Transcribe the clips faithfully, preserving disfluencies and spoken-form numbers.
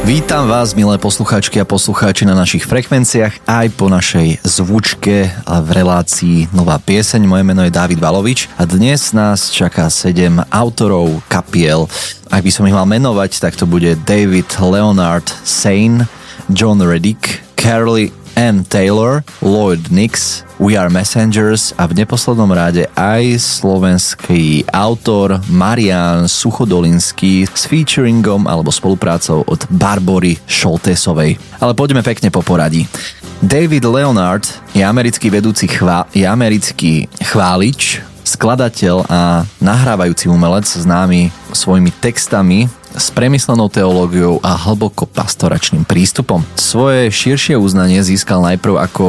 Vítam vás, milé poslucháčky a poslucháči, na našich frekvenciách aj po našej zvučke v relácii Nová pieseň. Moje meno je Dávid Valovič a dnes nás čaká sedem autorov kapiel. Ak by som ich mal menovať, tak to bude David Leonard Sane, John Reddick, Carly Ann Taylor, Lloyd Nix, We Are Messengers a v neposlednom rade aj slovenský autor Marián Suchodolinský s featuringom alebo spoluprácou od Barbory Šoltésovej. Ale poďme pekne po poradí. David Leonard je americký vedúci chvá- je americký chválič, skladateľ a nahrávajúci umelec, známy svojimi textami s premyslenou teológiou a hlboko pastoračným prístupom. Svoje širšie uznanie získal najprv ako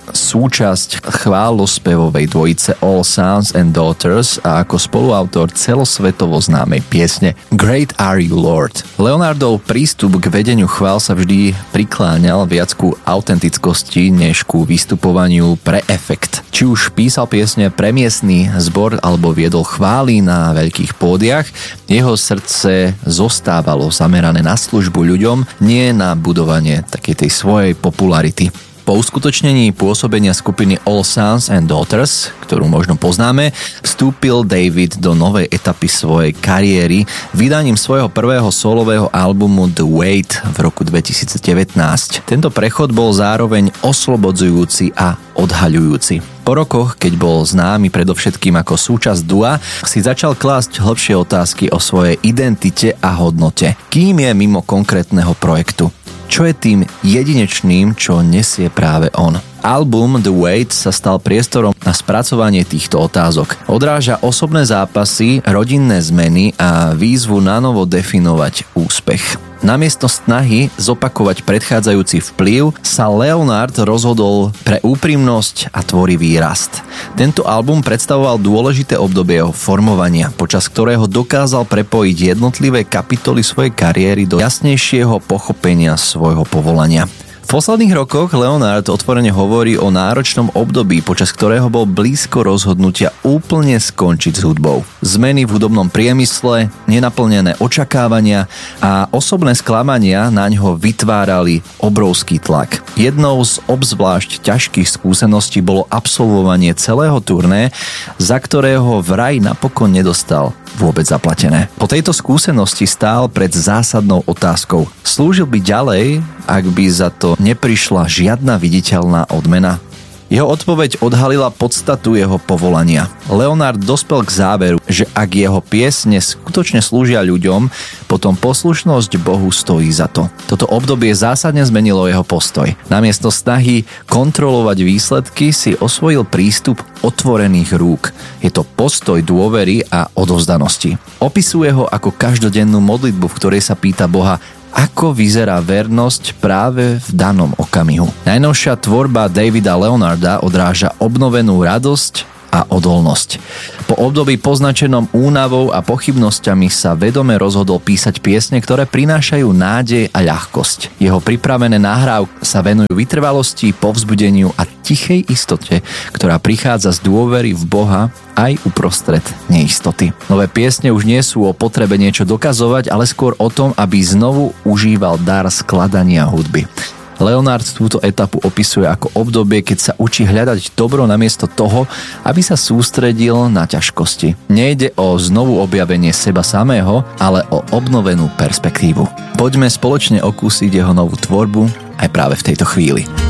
súčasť chválospevovej dvojice All Sons and Daughters a ako spoluautor celosvetovo známej piesne Great Are You Lord. Leonardov prístup k vedeniu chvál sa vždy prikláňal viac ku autentickosti než ku vystupovaniu pre efekt. Či už písal piesne pre miestny zbor alebo viedol chvály na veľkých pódiach, jeho srdce zostávalo zamerané na službu ľuďom, nie na budovanie takej tej svojej popularity. Po uskutočnení pôsobenia skupiny All Sons and Daughters, ktorú možno poznáme, vstúpil David do novej etapy svojej kariéry vydaním svojho prvého solového albumu The Weight v roku dvetisícdevätnásť. Tento prechod bol zároveň oslobodzujúci a odhaľujúci. Po rokoch, keď bol známy predovšetkým ako súčasť dua, si začal klásť hlbšie otázky o svojej identite a hodnote. Kým je mimo konkrétneho projektu? Čo je tým jedinečným, čo nesie práve on? Album The Weight sa stal priestorom na spracovanie týchto otázok. Odráža osobné zápasy, rodinné zmeny a výzvu nanovo definovať úspech. Namiesto snahy zopakovať predchádzajúci vplyv sa Leonard rozhodol pre úprimnosť a tvorivý rast. Tento album predstavoval dôležité obdobie jeho formovania, počas ktorého dokázal prepojiť jednotlivé kapitoly svojej kariéry do jasnejšieho pochopenia svojho povolania. V posledných rokoch Leonard otvorene hovorí o náročnom období, počas ktorého bol blízko rozhodnutia úplne skončiť s hudbou. Zmeny v hudobnom priemysle, nenaplnené očakávania a osobné sklamania na ňo vytvárali obrovský tlak. Jednou z obzvlášť ťažkých skúseností bolo absolvovanie celého turné, za ktorého vraj napokon nedostal vôbec zaplatené. Po tejto skúsenosti stál pred zásadnou otázkou. Slúžil by ďalej, ak by za to neprišla žiadna viditeľná odmena? Jeho odpoveď odhalila podstatu jeho povolania. Leonard dospel k záveru, že ak jeho piesne skutočne slúžia ľuďom, potom poslušnosť Bohu stojí za to. Toto obdobie zásadne zmenilo jeho postoj. Namiesto snahy kontrolovať výsledky si osvojil prístup otvorených rúk. Je to postoj dôvery a odovzdanosti. Opisuje ho ako každodennú modlitbu, v ktorej sa pýta Boha, ako vyzerá vernosť práve v danom okamihu. Najnovšia tvorba Davida Leonarda odráža obnovenú radosť a odolnosť. Po období poznačenom únavou a pochybnosťami sa vedome rozhodol písať piesne, ktoré prinášajú nádej a ľahkosť. Jeho pripravené nahrávky sa venujú vytrvalosti, povzbudeniu a tichej istote, ktorá prichádza z dôvery v Boha aj uprostred neistoty. Nové piesne už nie sú o potrebe niečo dokazovať, ale skôr o tom, aby znovu užíval dar skladania hudby. Leonard túto etapu opisuje ako obdobie, keď sa učí hľadať dobro namiesto toho, aby sa sústredil na ťažkosti. Nejde o znovu objavenie seba samého, ale o obnovenú perspektívu. Poďme spoločne okúsiť jeho novú tvorbu aj práve v tejto chvíli.